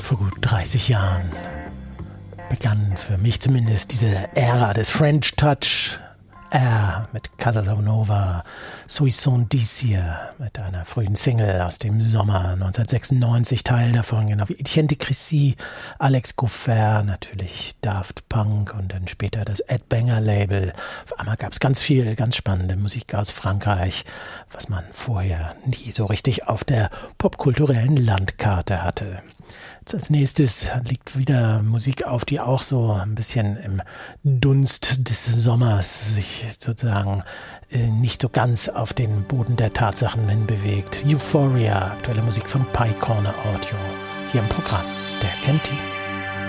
Vor gut 30 Jahren begann für mich zumindest diese Ära des French Touch. Mit Casanova, Soissons d'Issir, mit einer frühen Single aus dem Sommer 1996, Teil davon, genau wie Etienne de Crécy, Alex Gouffer, natürlich Daft Punk und dann später das Ed Banger Label. Auf einmal gab es ganz viel, ganz spannende Musik aus Frankreich, was man vorher nie so richtig auf der popkulturellen Landkarte hatte. Als nächstes liegt wieder Musik auf, die auch so ein bisschen im Dunst des Sommers sich sozusagen nicht so ganz auf den Boden der Tatsachen hinbewegt. Euphoria, aktuelle Musik von Pie Corner Audio, hier im Programm der Canteen.